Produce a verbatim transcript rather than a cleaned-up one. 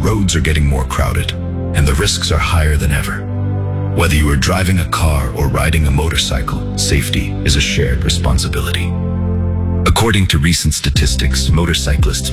roads are getting more crowded, and the risks are higher than ever. Whether you are driving a car or riding a motorcycle, safety is a shared responsibility. According to recent statistics, motorcyclists